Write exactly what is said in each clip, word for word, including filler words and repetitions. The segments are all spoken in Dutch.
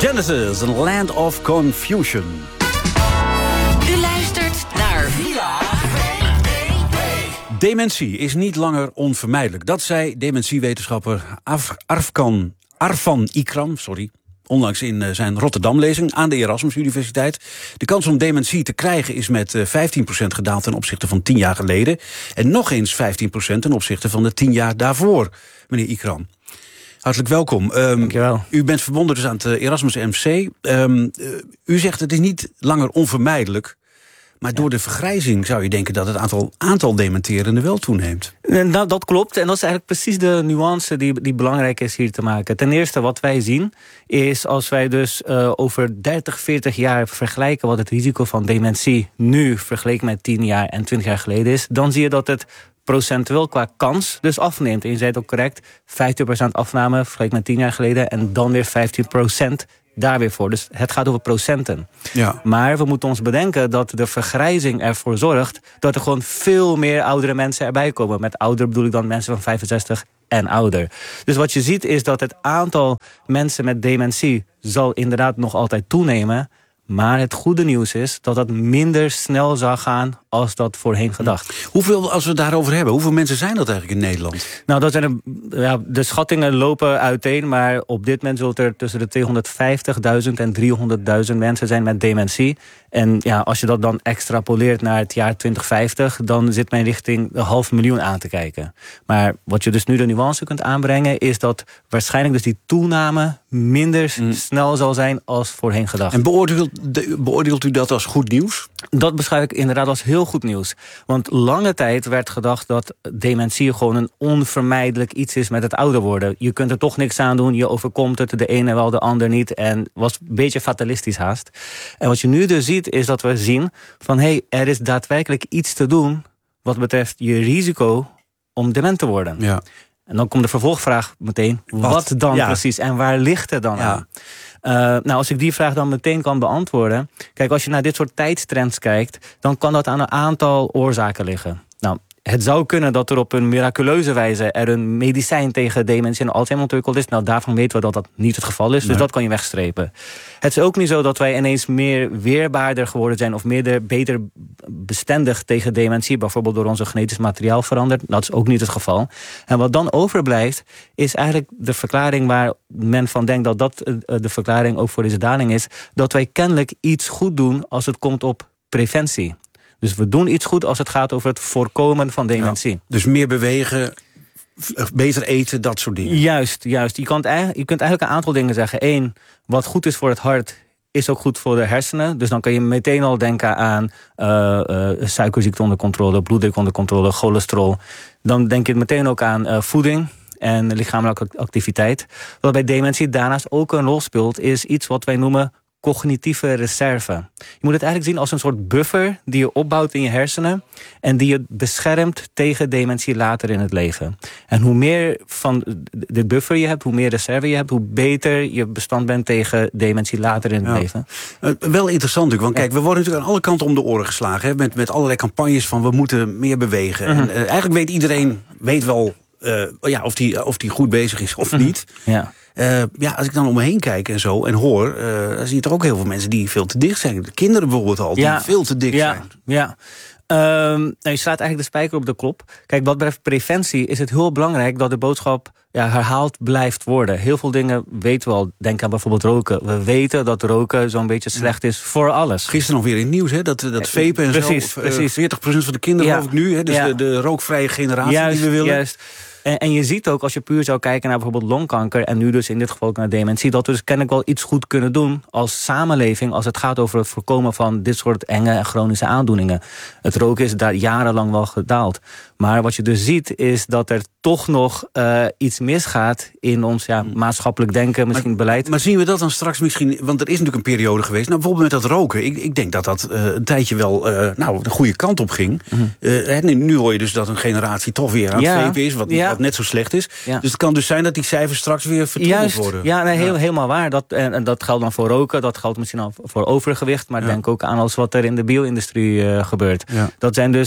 Genesis, A Land of Confusion. U luistert naar Villa V V V. Dementie is niet langer onvermijdelijk. Dat zei dementiewetenschapper Af- Arfkan, Arfan Ikram, sorry, onlangs in zijn Rotterdam-lezing aan de Erasmus Universiteit. De kans om dementie te krijgen is met vijftien procent gedaald ten opzichte van tien jaar geleden. En nog eens vijftien procent ten opzichte van de tien jaar daarvoor, meneer Ikram. Hartelijk welkom. Um, Dankjewel. U bent verbonden dus aan het Erasmus M C. Um, uh, u zegt het is niet langer onvermijdelijk, maar door de vergrijzing zou je denken dat het aantal, aantal dementerenden wel toeneemt. Nou, dat klopt. En dat is eigenlijk precies de nuance die, die belangrijk is hier te maken. Ten eerste, wat wij zien, is als wij dus uh, over dertig, veertig jaar vergelijken wat het risico van dementie nu vergeleken met tien jaar en twintig jaar geleden is, dan zie je dat het procentueel qua kans dus afneemt. En je zei het ook correct, vijftien procent afname vergeleken met tien jaar geleden en dan weer vijftien procent daar weer voor. Dus het gaat over procenten. Ja. Maar we moeten ons bedenken dat de vergrijzing ervoor zorgt dat er gewoon veel meer oudere mensen erbij komen. Met ouder bedoel ik dan mensen van vijfenzestig en ouder. Dus wat je ziet is dat het aantal mensen met dementie zal inderdaad nog altijd toenemen. Maar het goede nieuws is dat dat minder snel zal gaan als dat voorheen gedacht. Hoeveel, als we het daarover hebben, hoeveel mensen zijn dat eigenlijk in Nederland? Nou, dat zijn er, ja, de schattingen lopen uiteen, maar op dit moment zult er tussen de tweehonderdvijftigduizend en driehonderdduizend mensen zijn met dementie. En ja, als je dat dan extrapoleert naar het jaar twintig vijftig, dan zit men richting een half miljoen aan te kijken. Maar wat je dus nu de nuance kunt aanbrengen, is dat waarschijnlijk dus die toename minder mm. snel zal zijn als voorheen gedacht. En beoordeelt, de, beoordeelt u dat als goed nieuws? Dat beschrijf ik inderdaad als heel goed nieuws. Want lange tijd werd gedacht dat dementie gewoon een onvermijdelijk iets is met het ouder worden. Je kunt er toch niks aan doen, je overkomt het, de ene wel, de ander niet. En was een beetje fatalistisch haast. En wat je nu dus ziet, is dat we zien van hé, hey, er is daadwerkelijk iets te doen wat betreft je risico om dement te worden. Ja. En dan komt de vervolgvraag meteen, wat, wat dan ja. precies en waar ligt het dan ja. aan? Uh, nou, als ik die vraag dan meteen kan beantwoorden, kijk, als je naar dit soort tijdstrends kijkt, dan kan dat aan een aantal oorzaken liggen. Nou, het zou kunnen dat er op een miraculeuze wijze er een medicijn tegen dementie en Alzheimer ontwikkeld is. Nou, daarvan weten we dat dat niet het geval is, dus nee. dat kan je wegstrepen. Het is ook niet zo dat wij ineens meer weerbaarder geworden zijn of meer beter bestendig tegen dementie, bijvoorbeeld door onze genetisch materiaal veranderd. Dat is ook niet het geval. En wat dan overblijft, is eigenlijk de verklaring waar men van denkt dat dat de verklaring ook voor deze daling is, dat wij kennelijk iets goed doen als het komt op preventie. Dus we doen iets goed als het gaat over het voorkomen van dementie. Ja, dus meer bewegen, beter eten, dat soort dingen. Juist, juist. Je, kan je kunt eigenlijk een aantal dingen zeggen. Eén, wat goed is voor het hart is ook goed voor de hersenen. Dus dan kan je meteen al denken aan uh, uh, suikerziekte onder controle, bloeddruk onder controle, cholesterol. Dan denk je meteen ook aan uh, voeding en lichamelijke activiteit. Wat bij dementie daarnaast ook een rol speelt, is iets wat wij noemen cognitieve reserve. Je moet het eigenlijk zien als een soort buffer die je opbouwt in je hersenen en die je beschermt tegen dementie later in het leven. En hoe meer van de buffer je hebt, hoe meer reserve je hebt, hoe beter je bestand bent tegen dementie later in het ja. leven. Uh, wel interessant natuurlijk, want kijk, we worden natuurlijk aan alle kanten om de oren geslagen, hè, met, met allerlei campagnes van we moeten meer bewegen. Uh-huh. En, uh, eigenlijk weet iedereen, weet wel uh, ja, of die, of die goed bezig is of uh-huh. niet. Ja. Uh, ja, als ik dan om me heen kijk en zo en hoor, uh, dan zie je toch ook heel veel mensen die veel te dicht zijn. De kinderen bijvoorbeeld al, die ja, veel te dik ja, zijn. Ja, um, nou, je slaat eigenlijk de spijker op de klop. Kijk, wat betreft preventie is het heel belangrijk dat de boodschap ja, herhaald blijft worden. Heel veel dingen weten we al. Denk aan bijvoorbeeld roken. We weten dat roken zo'n beetje slecht is voor alles. Gisteren nog weer in het nieuws, hè, dat, dat vapen en precies, zo. Uh, precies. veertig procent van de kinderen, ja, geloof ik nu. Hè, dus ja. de, de rookvrije generatie juist, die we willen. Juist. En, en je ziet ook, als je puur zou kijken naar bijvoorbeeld longkanker en nu dus in dit geval ook naar dementie, dat we dus kennelijk wel iets goed kunnen doen als samenleving als het gaat over het voorkomen van dit soort enge en chronische aandoeningen. Het roken is daar jarenlang wel gedaald. Maar wat je dus ziet is dat er toch nog uh, iets misgaat in ons ja, maatschappelijk denken, misschien maar, beleid. Maar zien we dat dan straks misschien, want er is natuurlijk een periode geweest, nou bijvoorbeeld met dat roken. Ik, ik denk dat dat uh, een tijdje wel uh, nou, de goede kant op ging. Mm-hmm. Uh, nu, nu hoor je dus dat een generatie toch weer aan het ja, vapen is, wat, ja. wat net zo slecht is. Ja. Dus het kan dus zijn dat die cijfers straks weer vertroebeld worden. Ja, nee, heel, ja. helemaal waar. Dat, en, en dat geldt dan voor roken, dat geldt misschien al voor overgewicht, maar ja. denk ook aan alles wat er in de bio-industrie uh, gebeurt. Ja. Dat zijn dus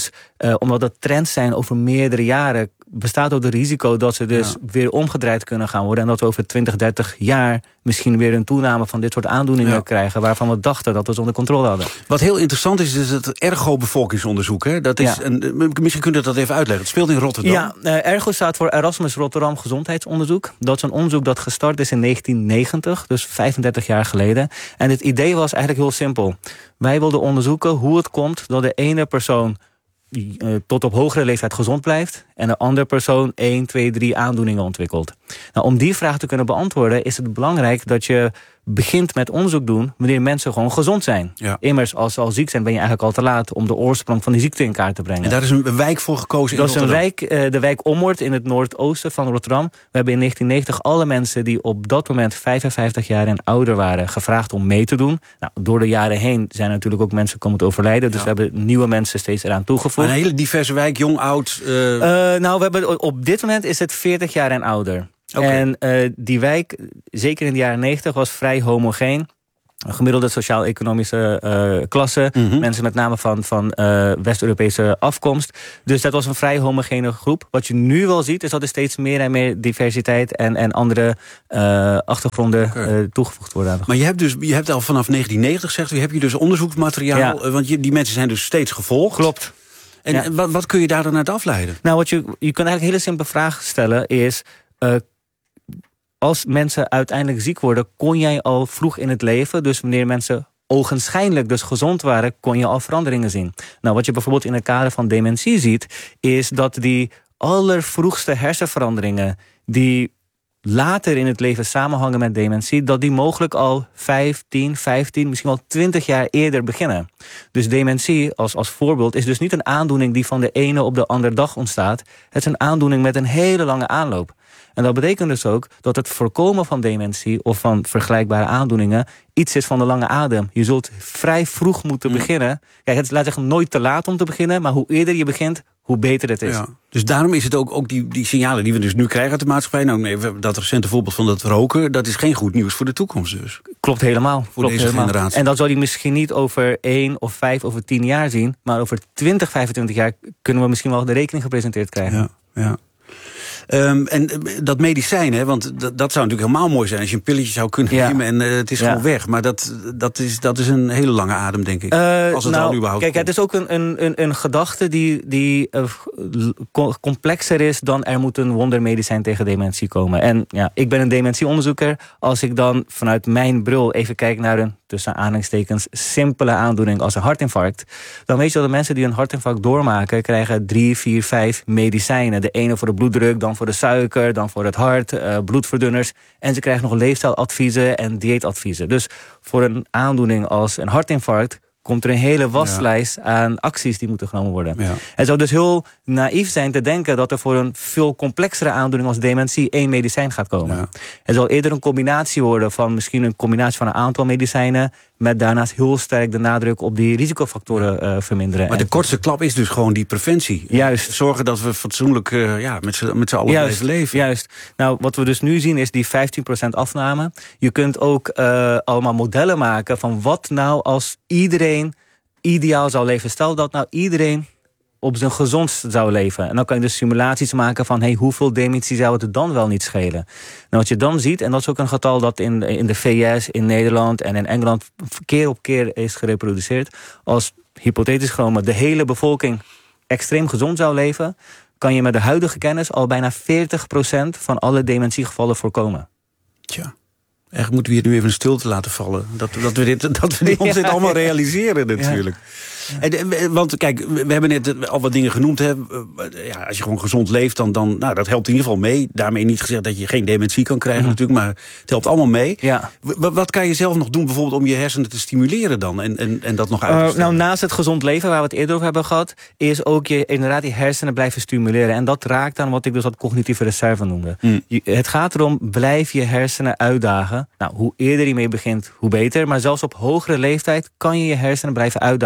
Uh, omdat dat trends zijn over meerdere jaren, bestaat ook het risico dat ze dus ja. weer omgedraaid kunnen gaan worden. En dat we over twintig, dertig jaar misschien weer een toename van dit soort aandoeningen ja. krijgen, waarvan we dachten dat we ze onder controle hadden. Wat heel interessant is, is het ergo-bevolkingsonderzoek. Hè? Dat is ja. een, misschien kunt u dat even uitleggen. Het speelt in Rotterdam. Ja, uh, ergo staat voor Erasmus Rotterdam Gezondheidsonderzoek. Dat is een onderzoek dat gestart is in negentien negentig, dus vijfendertig jaar geleden. En het idee was eigenlijk heel simpel. Wij wilden onderzoeken hoe het komt dat de ene persoon die uh, tot op hogere leeftijd gezond blijft en de andere persoon één, twee, drie aandoeningen ontwikkelt. Nou, om die vraag te kunnen beantwoorden is het belangrijk dat je begint met onderzoek doen wanneer mensen gewoon gezond zijn. Ja. Immers, als ze al ziek zijn, ben je eigenlijk al te laat om de oorsprong van die ziekte in kaart te brengen. En daar is een wijk voor gekozen in Dat is een Rotterdam. wijk, uh, de wijk Ommoord in het noordoosten van Rotterdam. We hebben in negentien negentig alle mensen die op dat moment vijfenvijftig jaar en ouder waren gevraagd om mee te doen. Nou, door de jaren heen zijn natuurlijk ook mensen komen te overlijden. Dus ja. we hebben nieuwe mensen steeds eraan toegevoegd. Maar een hele diverse wijk, jong, oud. Uh... Uh, nou, we hebben, op dit moment is het veertig jaar en ouder. Okay. En uh, die wijk, zeker in de jaren negentig, was vrij homogeen. Een gemiddelde sociaal-economische uh, klasse. Mm-hmm. Mensen met name van, van uh, West-Europese afkomst. Dus dat was een vrij homogene groep. Wat je nu wel ziet, is dat er steeds meer en meer diversiteit en, en andere uh, achtergronden okay. uh, toegevoegd worden. Maar je hebt dus je hebt al vanaf negentien negentig, zegt u, heb je dus onderzoeksmateriaal. Ja. Want je, die mensen zijn dus steeds gevolgd. Klopt. En ja. wat, wat kun je daar dan uit afleiden? Nou, wat je, je kunt eigenlijk een hele simpele vraag stellen is, Uh, als mensen uiteindelijk ziek worden, kon jij al vroeg in het leven, dus wanneer mensen ogenschijnlijk dus gezond waren, kon je al veranderingen zien. Nou, wat je bijvoorbeeld in het kader van dementie ziet, is dat die allervroegste hersenveranderingen die later in het leven samenhangen met dementie, dat die mogelijk al vijf, tien, vijftien, misschien wel twintig jaar eerder beginnen. Dus dementie als, als voorbeeld is dus niet een aandoening die van de ene op de andere dag ontstaat. Het is een aandoening met een hele lange aanloop. En dat betekent dus ook dat het voorkomen van dementie of van vergelijkbare aandoeningen iets is van de lange adem. Je zult vrij vroeg moeten mm. beginnen. Kijk, het is, laat zeggen, nooit te laat om te beginnen, maar hoe eerder je begint, hoe beter het is. Ja. Dus daarom is het ook, ook die, die signalen die we dus nu krijgen uit de maatschappij. Nou, nee, dat recente voorbeeld van dat roken, dat is geen goed nieuws voor de toekomst dus. Klopt helemaal. Voor Klopt deze helemaal. generatie. En dat zal die misschien niet over één of vijf of tien jaar zien, maar over twintig, vijfentwintig jaar kunnen we misschien wel de rekening gepresenteerd krijgen. Ja, ja. Um, en dat medicijn, hè, want dat, dat zou natuurlijk helemaal mooi zijn als je een pilletje zou kunnen ja. nemen en uh, het is ja. gewoon weg. Maar dat, dat, is, dat is een hele lange adem, denk ik. Uh, als het nou, al überhaupt kijk, komt. het is ook een, een, een, een gedachte die, die uh, complexer is dan er moet een wondermedicijn tegen dementie komen. En ja, ik ben een dementieonderzoeker. Als ik dan vanuit mijn bril even kijk naar een, tussen aanhalingstekens, simpele aandoening als een hartinfarct, dan weet je dat de mensen die een hartinfarct doormaken krijgen drie, vier, vijf medicijnen. De ene voor de bloeddruk, dan voor de suiker, dan voor het hart, uh, bloedverdunners. En ze krijgen nog leefstijladviezen en dieetadviezen. Dus voor een aandoening als een hartinfarct komt er een hele waslijst ja. aan acties die moeten genomen worden. Ja. Het zou dus heel naïef zijn te denken dat er voor een veel complexere aandoening als dementie één medicijn gaat komen. Ja. Het zal eerder een combinatie worden van misschien een combinatie van een aantal medicijnen met daarnaast heel sterk de nadruk op die risicofactoren uh, verminderen. Maar de kortste klap is dus gewoon die preventie. Juist. Zorgen dat we fatsoenlijk uh, ja, met z'n met z'n allen juist, blijven leven. Juist. Nou, wat we dus nu zien is die vijftien procent afname. Je kunt ook uh, allemaal modellen maken van wat nou als iedereen ideaal zou leven. Stel dat nou iedereen op zijn gezondst zou leven. En dan kan je dus simulaties maken van hey, hoeveel dementie zou het dan wel niet schelen. Nou, wat je dan ziet, en dat is ook een getal dat in, in de V S, in Nederland en in Engeland keer op keer is gereproduceerd. Als hypothetisch genomen de hele bevolking extreem gezond zou leven, kan je met de huidige kennis al bijna veertig procent van alle dementiegevallen voorkomen. Tja. Echt moeten we hier nu even een stilte laten vallen. Dat, dat we dit, dat we ons dit allemaal realiseren natuurlijk. Ja. En, want kijk, we hebben net al wat dingen genoemd. Hè. Ja, als je gewoon gezond leeft, dan, dan nou, dat helpt in ieder geval mee. Daarmee niet gezegd dat je geen dementie kan krijgen mm-hmm. natuurlijk. Maar het helpt allemaal mee. Ja. W- wat kan je zelf nog doen bijvoorbeeld om je hersenen te stimuleren dan? En, en, en dat nog uit te stellen? Uh, nou, naast het gezond leven, waar we het eerder over hebben gehad, is ook je inderdaad die hersenen blijven stimuleren. En dat raakt aan wat ik dus dat cognitieve reserve noemde. Mm. Je, het gaat erom, blijf je hersenen uitdagen. Nou, hoe eerder je mee begint, hoe beter. Maar zelfs op hogere leeftijd kan je je hersenen blijven uitdagen. En uitdagen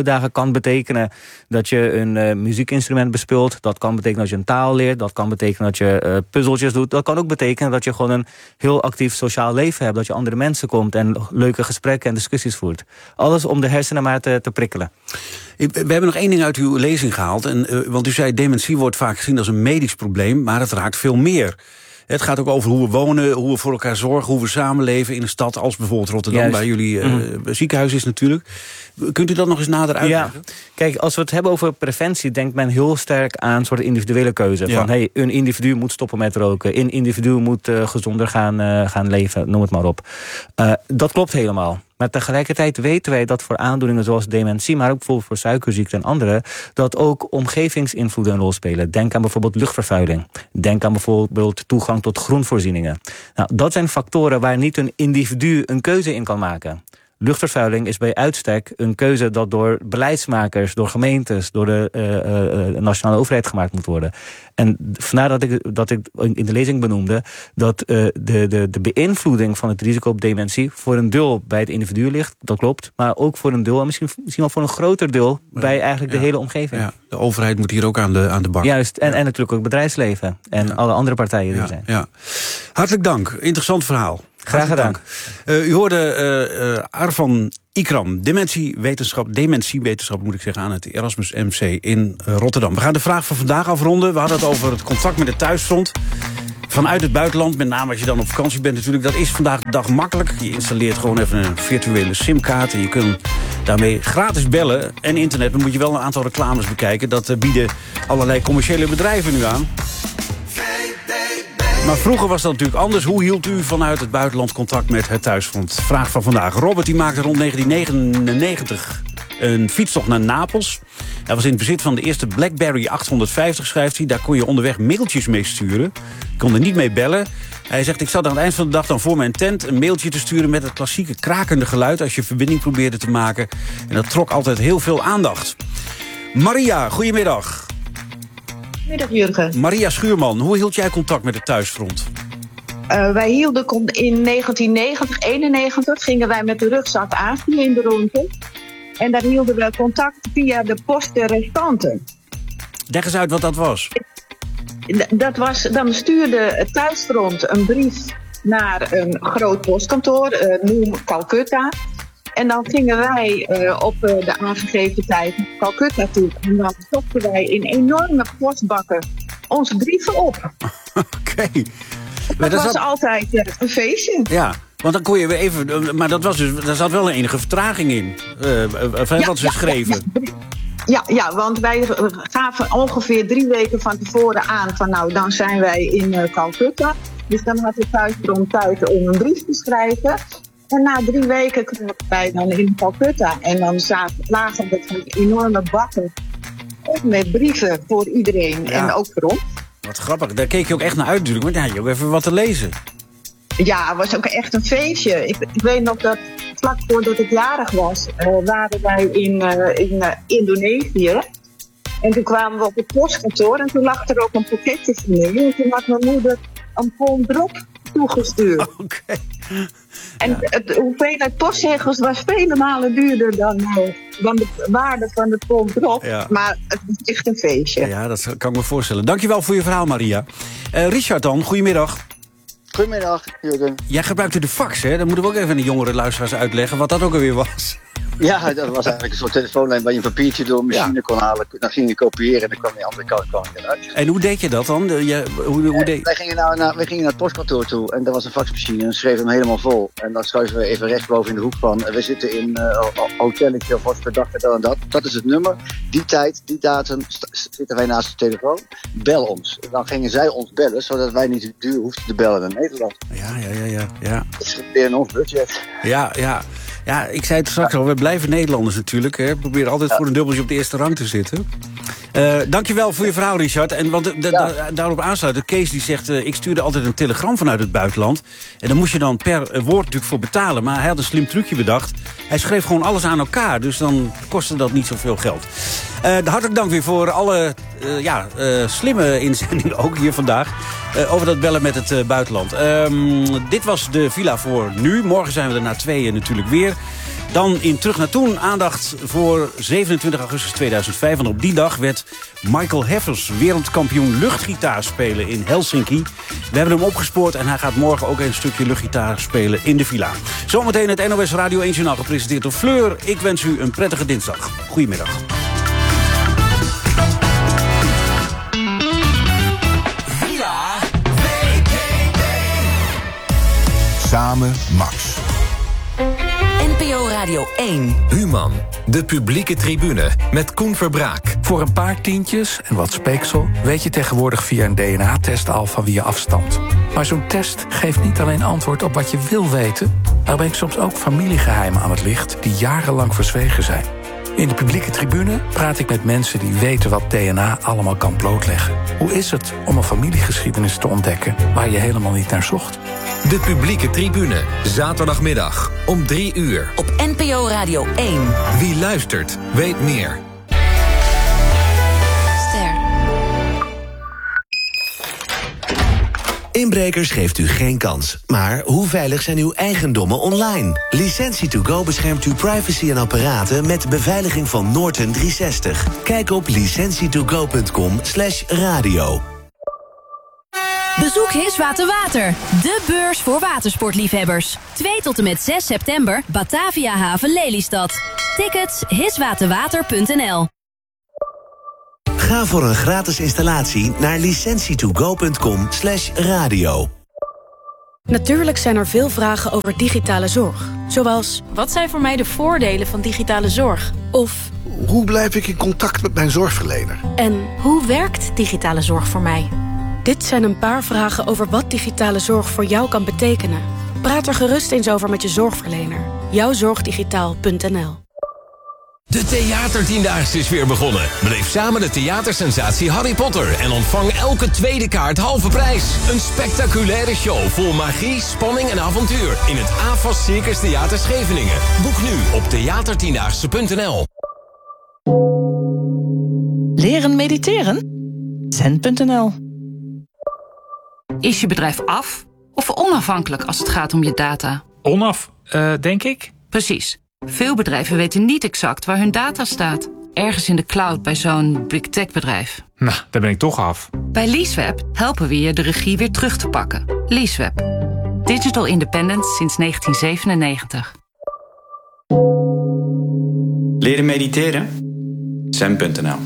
uitdagen kan betekenen dat je een uh, muziekinstrument bespeelt. Dat kan betekenen dat je een taal leert. Dat kan betekenen dat je uh, puzzeltjes doet. Dat kan ook betekenen dat je gewoon een heel actief sociaal leven hebt. Dat je andere mensen komt en leuke gesprekken en discussies voert. Alles om de hersenen maar te, te prikkelen. We hebben nog één ding uit uw lezing gehaald. En, uh, want u zei, dementie wordt vaak gezien als een medisch probleem, maar het raakt veel meer. Het gaat ook over hoe we wonen, hoe we voor elkaar zorgen, hoe we samenleven in een stad als bijvoorbeeld Rotterdam, Juist. waar jullie uh, mm. ziekenhuis is natuurlijk. Kunt u dat nog eens nader uitleggen? Ja. Kijk, als we het hebben over preventie, denkt men heel sterk aan een soort individuele keuze. Ja. Van, hey, een individu moet stoppen met roken, een individu moet uh, gezonder gaan, uh, gaan leven, noem het maar op. Uh, dat klopt helemaal. Maar tegelijkertijd weten wij dat voor aandoeningen zoals dementie, maar ook bijvoorbeeld voor suikerziekte en andere, dat ook omgevingsinvloeden een rol spelen. Denk aan bijvoorbeeld luchtvervuiling. Denk aan bijvoorbeeld toegang tot groenvoorzieningen. Nou, dat zijn factoren waar niet een individu een keuze in kan maken. Luchtvervuiling is bij uitstek een keuze dat door beleidsmakers, door gemeentes, door de uh, uh, nationale overheid gemaakt moet worden. En vandaar dat ik, dat ik in de lezing benoemde dat uh, de, de, de beïnvloeding van het risico op dementie voor een deel bij het individu ligt, dat klopt, maar ook voor een deel, en misschien, misschien wel voor een groter deel, bij eigenlijk ja, de hele omgeving. Ja, de overheid moet hier ook aan de, aan de bak. Juist, en, ja. en natuurlijk ook het bedrijfsleven en ja. alle andere partijen die ja, er zijn. Ja. Hartelijk dank, interessant verhaal. Graag gedaan. Uh, u hoorde uh, uh, Arfan Ikram, dementiewetenschap, dementiewetenschap moet ik zeggen, aan het Erasmus M C in uh, Rotterdam. We gaan de vraag van vandaag afronden. We hadden het over het contact met het thuisfront vanuit het buitenland, met name als je dan op vakantie bent natuurlijk. Dat is vandaag de dag makkelijk. Je installeert gewoon even een virtuele simkaart en je kunt daarmee gratis bellen en internet. Dan moet je wel een aantal reclames bekijken. Dat uh, bieden allerlei commerciële bedrijven nu aan. Maar vroeger was dat natuurlijk anders. Hoe hield u vanuit het buitenland contact met het thuisfront? Vraag van vandaag. Robert die maakte rond negentien negenennegentig een fietstocht naar Napels. Hij was in het bezit van de eerste BlackBerry achthonderdvijftig, schrijft hij. Daar kon je onderweg mailtjes mee sturen. Je kon er niet mee bellen. Hij zegt, ik zat aan het eind van de dag dan voor mijn tent een mailtje te sturen met het klassieke krakende geluid als je verbinding probeerde te maken. En dat trok altijd heel veel aandacht. Maria, goedemiddag. Goedemiddag, Jurgen. Maria Schuurman, hoe hield jij contact met het thuisfront? Uh, wij hielden in negentien negentig, eenennegentig gingen wij met de rugzak Azië in de ronde. En daar hielden we contact via de post de restanten. Leg eens uit wat dat was. Dat was, dan stuurde het thuisfront een brief naar een groot postkantoor, uh, noem Calcutta. En dan gingen wij uh, op uh, de aangegeven tijd naar Calcutta toe. En dan stopten wij in enorme postbakken onze brieven op. Oké. Okay. Dat, dat was zat... altijd uh, een feestje. Ja, want dan kon je weer even... Maar dat was dus, daar zat wel een enige vertraging in. Uh, van ja, wat ze ja, schreven. Ja, ja, ja, want wij gaven ongeveer drie weken van tevoren aan van nou, dan zijn wij in uh, Calcutta. Dus dan had de thuisfront tijd om een brief te schrijven. En na drie weken kwamen wij dan in Calcutta. En dan zaten, lagen er van enorme bakken met brieven voor iedereen ja. en ook voor ons. Wat grappig, daar keek je ook echt naar uit natuurlijk. Want ja, je ook even wat te lezen. Ja, het was ook echt een feestje. Ik, ik weet nog dat vlak voordat ik jarig was, uh, waren wij in, uh, in uh, Indonesië. En toen kwamen we op het postkantoor en toen lag er ook een pakketje voor me. En toen had mijn moeder een pond drop toegestuurd. Oké. Okay. En ja. de hoeveelheid postzegels was vele malen duurder dan, uh, dan de waarde van de pond drop. Ja. Maar het was echt een feestje. Ja, dat kan ik me voorstellen. Dankjewel voor je verhaal, Maria. Uh, Richard dan, goedemiddag. Goedemiddag, Jurgen. Jij gebruikte de fax, hè? Dan moeten we ook even aan de jongere luisteraars uitleggen wat dat ook alweer was. Ja, dat was eigenlijk een soort telefoonlijn waar je een papiertje door een machine ja. kon halen. Dan ging je kopiëren en dan kwam die andere kant kwam eruit. En hoe deed je dat dan? Je, hoe, hoe deed... wij, gingen nou naar, wij gingen naar het postkantoor toe en daar was een faxmachine en schreven hem helemaal vol. En dan schuiven we even rechtsboven in de hoek van, we zitten in uh, hotelletje of wat per dag en dat. Dat is het nummer. Die tijd, die datum zitten wij naast de telefoon. Bel ons. Dan gingen zij ons bellen, zodat wij niet duur hoefden te bellen naar Nederland. Ja, ja, ja, ja. ja. Dat is weer in ons budget. Ja, ja. Ja, ik zei het straks ja. al, we blijven Nederlanders natuurlijk. Hè. We proberen altijd ja. voor een dubbeltje op de eerste rang te zitten. Uh, dankjewel voor je verhaal, Richard. En want de, de, ja. da, daarop aansluiten, Kees die zegt, uh, ik stuurde altijd een telegram vanuit het buitenland. En dan moest je dan per woord natuurlijk voor betalen. Maar hij had een slim trucje bedacht. Hij schreef gewoon alles aan elkaar, dus dan kostte dat niet zoveel geld. Uh, hartelijk dank weer voor alle uh, ja, uh, slimme inzendingen ook hier vandaag. Uh, over dat bellen met het uh, buitenland. Um, dit was de villa voor nu. Morgen zijn we er na tweeën natuurlijk weer. Dan in Terug naar Toen aandacht voor zevenentwintig augustus tweeduizend vijf. Want op die dag werd Michael Heffers wereldkampioen luchtgitaar spelen in Helsinki. We hebben hem opgespoord en hij gaat morgen ook een stukje luchtgitaar spelen in de villa. Zometeen het N O S Radio één Journaal gepresenteerd door Fleur. Ik wens u een prettige dinsdag. Goedemiddag. Villa V P B. Samen Max. N P O Radio één. Human, de publieke tribune met Koen Verbraak. Voor een paar tientjes en wat speeksel weet je tegenwoordig via een D N A-test al van wie je afstamt. Maar zo'n test geeft niet alleen antwoord op wat je wil weten, maar brengt soms ook familiegeheimen aan het licht die jarenlang verzwegen zijn. In de publieke tribune praat ik met mensen die weten wat D N A allemaal kan blootleggen. Hoe is het om een familiegeschiedenis te ontdekken waar je helemaal niet naar zocht? De publieke tribune, zaterdagmiddag om drie uur. Op N P O Radio één. Wie luistert, weet meer. Ster. Inbrekers geeft u geen kans. Maar hoe veilig zijn uw eigendommen online? Licentie to go beschermt uw privacy en apparaten met de beveiliging van Norton driehonderdzestig. Kijk op licentietogo punt com slash radio. Bezoek Hiswater Water, de beurs voor watersportliefhebbers. twee tot en met zes september, Batavia Haven Lelystad. Tickets hiswaterwater punt n l. Ga voor een gratis installatie naar licentietogo punt com slash radio. Natuurlijk zijn er veel vragen over digitale zorg. Zoals, wat zijn voor mij de voordelen van digitale zorg? Of, hoe blijf ik in contact met mijn zorgverlener? En, hoe werkt digitale zorg voor mij? Dit zijn een paar vragen over wat digitale zorg voor jou kan betekenen. Praat er gerust eens over met je zorgverlener. jouwzorgdigitaal punt n l. De Theatertiendaagse is weer begonnen. Beleef samen de theatersensatie Harry Potter en ontvang elke tweede kaart halve prijs. Een spectaculaire show vol magie, spanning en avontuur in het A F A S Circus Theater Scheveningen. Boek nu op theatertiendaagse punt n l. Leren mediteren? zen punt n l. Is je bedrijf af of onafhankelijk als het gaat om je data? Onaf, uh, denk ik. Precies. Veel bedrijven weten niet exact waar hun data staat. Ergens in de cloud bij zo'n big tech bedrijf. Nou, daar ben ik toch af. Bij Leaseweb helpen we je de regie weer terug te pakken. Leaseweb. Digital independence sinds negentien zevenennegentig. Leren mediteren? zen punt n l.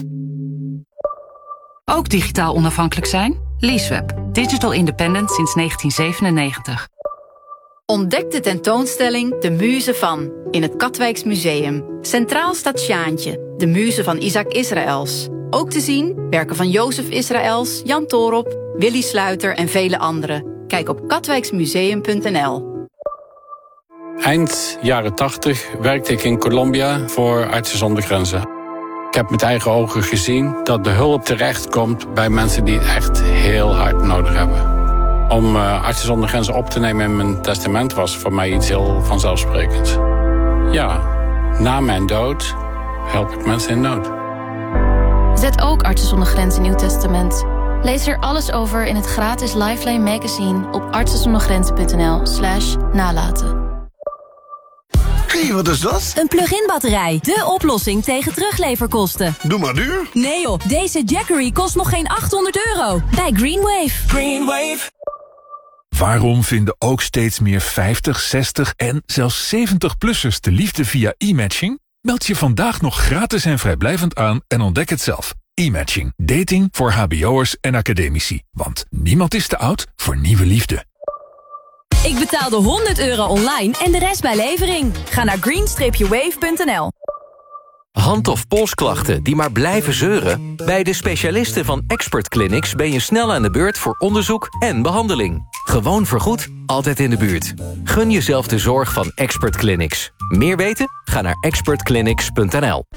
Ook digitaal onafhankelijk zijn? Leaseweb. Digital independence sinds negentien zevenennegentig. Ontdek de tentoonstelling De Muze van in het Katwijks Museum. Centraal staat Sjaantje, de muze van Isaac Israëls. Ook te zien werken van Jozef Israëls, Jan Toorop, Willy Sluiter en vele anderen. Kijk op katwijksmuseum punt n l. Eind jaren tachtig werkte ik in Colombia voor Artsen zonder Grenzen. Ik heb met eigen ogen gezien dat de hulp terechtkomt bij mensen die het echt heel hard nodig hebben. Om uh, Artsen zonder Grenzen op te nemen in mijn testament was voor mij iets heel vanzelfsprekends. Ja, na mijn dood help ik mensen in nood. Zet ook Artsen zonder Grenzen in uw testament. Lees er alles over in het gratis Lifeline magazine op artsenzondergrenzen punt n l slash nalaten. Hé, hey, wat is dat? Een plug-in batterij. De oplossing tegen terugleverkosten. Doe maar duur. Nee joh, deze Jackery kost nog geen achthonderd euro. Bij Greenwave. Greenwave. Waarom vinden ook steeds meer vijftig, zestig en zelfs zeventig-plussers de liefde via e-matching? Meld je vandaag nog gratis en vrijblijvend aan en ontdek het zelf. E-matching. Dating voor hbo'ers en academici. Want niemand is te oud voor nieuwe liefde. Ik betaalde honderd euro online en de rest bij levering. Ga naar green wave punt n l. Hand- of polsklachten die maar blijven zeuren? Bij de specialisten van Expert Clinics ben je snel aan de beurt voor onderzoek en behandeling. Gewoon vergoed, altijd in de buurt. Gun jezelf de zorg van Expert Clinics. Meer weten? Ga naar expert clinics punt n l.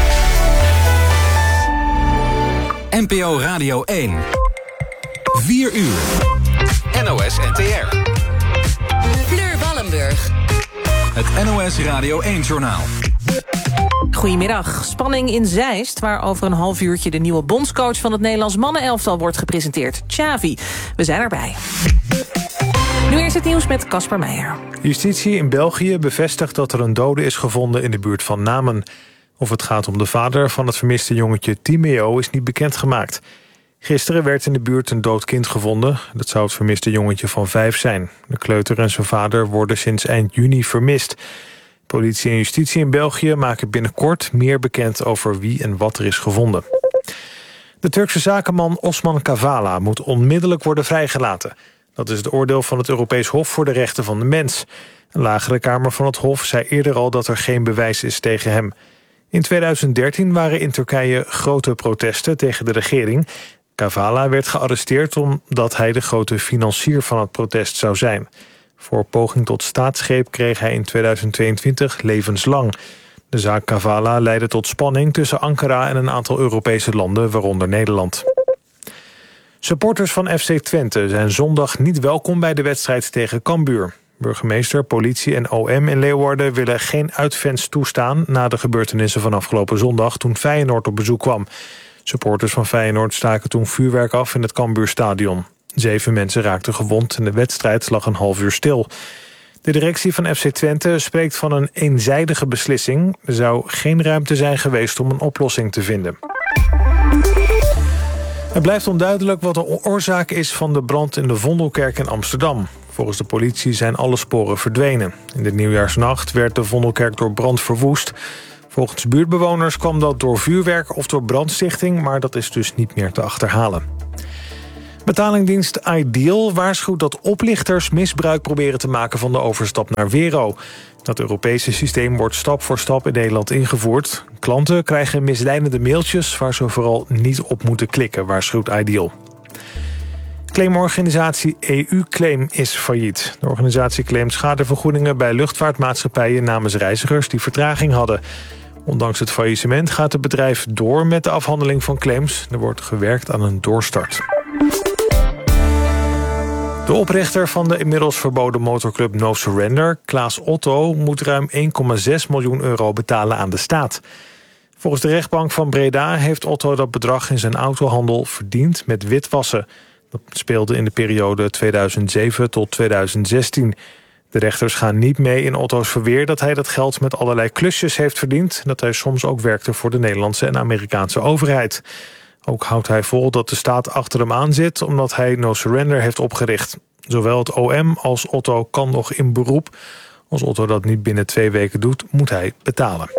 N P O Radio één. vier uur. N O S N T R. Fleur Wallenburg. Het N O S Radio één Journaal. Goedemiddag. Spanning in Zeist, waar over een half uurtje de nieuwe bondscoach van het Nederlands mannenelftal wordt gepresenteerd. Xavi. We zijn erbij. Nu eerst het nieuws met Casper Meijer. Justitie in België bevestigt dat er een dode is gevonden in de buurt van Namen. Of het gaat om de vader van het vermiste jongetje Timeo is niet bekendgemaakt. Gisteren werd in de buurt een dood kind gevonden. Dat zou het vermiste jongetje van vijf zijn. De kleuter en zijn vader worden sinds eind juni vermist. Politie en justitie in België maken binnenkort meer bekend over wie en wat er is gevonden. De Turkse zakenman Osman Kavala moet onmiddellijk worden vrijgelaten. Dat is het oordeel van het Europees Hof voor de Rechten van de Mens. Een lagere kamer van het Hof zei eerder al dat er geen bewijs is tegen hem. In tweeduizend dertien waren in Turkije grote protesten tegen de regering. Kavala werd gearresteerd omdat hij de grote financier van het protest zou zijn. Voor poging tot staatsgreep kreeg hij in tweeduizend tweeëntwintig levenslang. De zaak Kavala leidde tot spanning tussen Ankara en een aantal Europese landen, waaronder Nederland. Supporters van F C Twente zijn zondag niet welkom bij de wedstrijd tegen Cambuur. Burgemeester, politie en O M in Leeuwarden willen geen uitfans toestaan na de gebeurtenissen van afgelopen zondag toen Feyenoord op bezoek kwam. Supporters van Feyenoord staken toen vuurwerk af in het Cambuurstadion. Zeven mensen raakten gewond en de wedstrijd lag een half uur stil. De directie van F C Twente spreekt van een eenzijdige beslissing. Er zou geen ruimte zijn geweest om een oplossing te vinden. Het blijft onduidelijk wat de oorzaak is van de brand in de Vondelkerk in Amsterdam. Volgens de politie zijn alle sporen verdwenen. In de nieuwjaarsnacht werd de Vondelkerk door brand verwoest. Volgens buurtbewoners kwam dat door vuurwerk of door brandstichting, maar dat is dus niet meer te achterhalen. Betalingdienst Ideal waarschuwt dat oplichters misbruik proberen te maken van de overstap naar Wero. Dat Europese systeem wordt stap voor stap in Nederland ingevoerd. Klanten krijgen misleidende mailtjes waar ze vooral niet op moeten klikken, waarschuwt Ideal. Claimorganisatie E U Claim is failliet. De organisatie claimt schadevergoedingen bij luchtvaartmaatschappijen namens reizigers die vertraging hadden. Ondanks het faillissement gaat het bedrijf door met de afhandeling van claims. Er wordt gewerkt aan een doorstart. De oprichter van de inmiddels verboden motorclub No Surrender, Klaas Otto, moet ruim één komma zes miljoen euro betalen aan de staat. Volgens de rechtbank van Breda heeft Otto dat bedrag in zijn autohandel verdiend met witwassen. Dat speelde in de periode tweeduizend zeven tot tweeduizend zestien. De rechters gaan niet mee in Otto's verweer dat hij dat geld met allerlei klusjes heeft verdiend en dat hij soms ook werkte voor de Nederlandse en Amerikaanse overheid. Ook houdt hij vol dat de staat achter hem aan zit omdat hij No Surrender heeft opgericht. Zowel het O M als Otto kan nog in beroep. Als Otto dat niet binnen twee weken doet, moet hij betalen.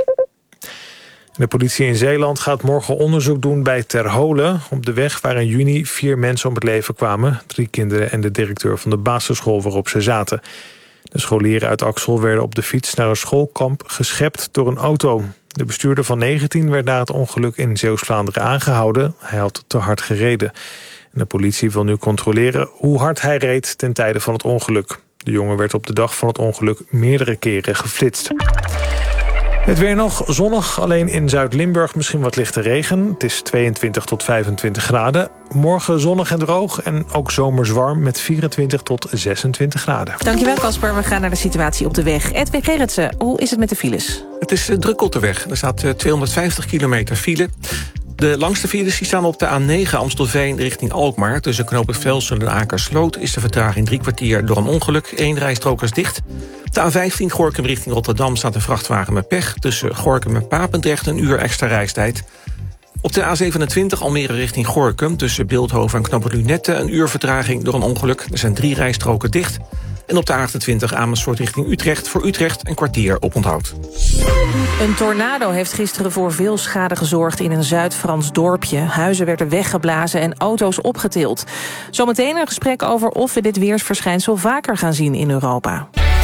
De politie in Zeeland gaat morgen onderzoek doen bij Terholen, op de weg waar in juni vier mensen om het leven kwamen. Drie kinderen en de directeur van de basisschool waarop ze zaten. De scholieren uit Axel werden op de fiets naar een schoolkamp geschept door een auto. De bestuurder van negentien werd na het ongeluk in Zeeuws-Vlaanderen aangehouden. Hij had te hard gereden. En de politie wil nu controleren hoe hard hij reed ten tijde van het ongeluk. De jongen werd op de dag van het ongeluk meerdere keren geflitst. Het weer nog zonnig, alleen in Zuid-Limburg misschien wat lichte regen. Het is tweeëntwintig tot vijfentwintig graden. Morgen zonnig en droog en ook zomers warm met vierentwintig tot zesentwintig graden. Dankjewel Casper, we gaan naar de situatie op de weg. Edwin Gerritsen, hoe is het met de files? Het is druk op de weg. Er staat tweehonderdvijftig kilometer file. De langste files die staan op de A negen Amstelveen richting Alkmaar. Tussen Knoop het Velsen en Akersloot is de vertraging drie kwartier door een ongeluk. Eén rijstrook is dicht. De A vijftien Gorinchem richting Rotterdam staat een vrachtwagen met pech. Tussen Gorinchem en Papendrecht een uur extra reistijd. Op de A zevenentwintig Almere richting Gorinchem tussen Beeldhoven en Knoop het Lunette een uur vertraging door een ongeluk. Er zijn drie rijstroken dicht. En op de A achtentwintig Amersfoort richting Utrecht voor Utrecht een kwartier oponthoud. Een tornado heeft gisteren voor veel schade gezorgd in een Zuid-Frans dorpje. Huizen werden weggeblazen en auto's opgetild. Zometeen een gesprek over of we dit weersverschijnsel vaker gaan zien in Europa.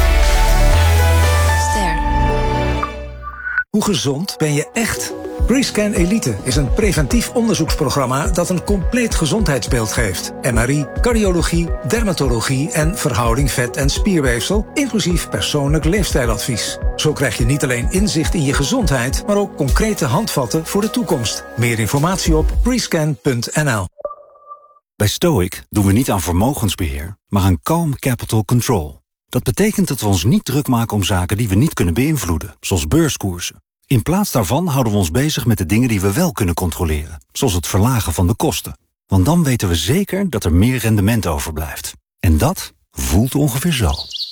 Ster. Hoe gezond ben je echt? Prescan Elite is een preventief onderzoeksprogramma dat een compleet gezondheidsbeeld geeft. M R I, cardiologie, dermatologie en verhouding vet- en spierweefsel, inclusief persoonlijk leefstijladvies. Zo krijg je niet alleen inzicht in je gezondheid, maar ook concrete handvatten voor de toekomst. Meer informatie op prescan punt n l. Bij Stoic doen we niet aan vermogensbeheer, maar aan calm capital control. Dat betekent dat we ons niet druk maken om zaken die we niet kunnen beïnvloeden, zoals beurskoersen. In plaats daarvan houden we ons bezig met de dingen die we wel kunnen controleren. Zoals het verlagen van de kosten. Want dan weten we zeker dat er meer rendement overblijft. En dat voelt ongeveer zo.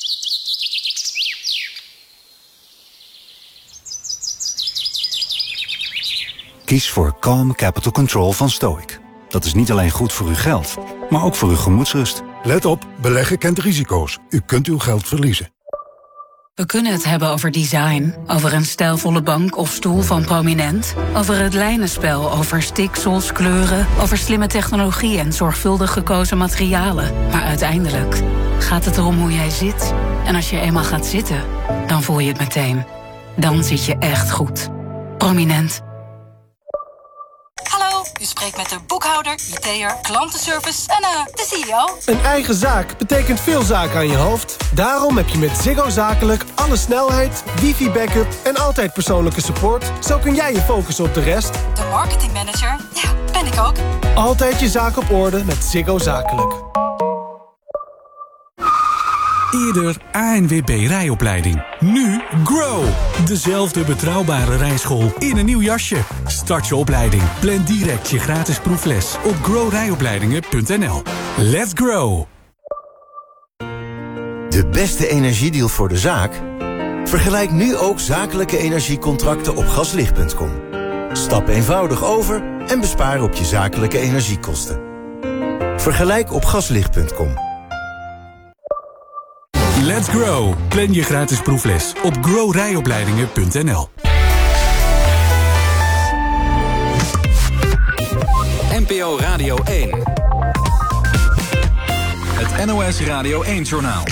Kies voor Calm Capital Control van Stoic. Dat is niet alleen goed voor uw geld, maar ook voor uw gemoedsrust. Let op, beleggen kent risico's. U kunt uw geld verliezen. We kunnen het hebben over design, over een stijlvolle bank of stoel van Prominent, over het lijnenspel, over stiksels, kleuren, over slimme technologie en zorgvuldig gekozen materialen. Maar uiteindelijk gaat het erom hoe jij zit. En als je eenmaal gaat zitten, dan voel je het meteen. Dan zit je echt goed. Prominent. Hallo, u spreekt met de boekhouder, I T'er, klantenservice en uh, de C E O. Een eigen zaak betekent veel zaken aan je hoofd. Daarom heb je met Ziggo Zakelijk alle snelheid, wifi-backup en altijd persoonlijke support. Zo kun jij je focussen op de rest. De marketingmanager, ja, ben ik ook. Altijd je zaak op orde met Ziggo Zakelijk. Eerder A N W B rijopleiding. Nu Grow. Dezelfde betrouwbare rijschool in een nieuw jasje. Start je opleiding. Plan direct je gratis proefles op grow rijopleidingen punt n l. Let's grow. De beste energiedeal voor de zaak? Vergelijk nu ook zakelijke energiecontracten op gaslicht punt com. Stap eenvoudig over en bespaar op je zakelijke energiekosten. Vergelijk op gaslicht punt com. Let's grow. Plan je gratis proefles op grow rijopleidingen punt n l. N P O Radio één. Het N O S Radio één-journaal.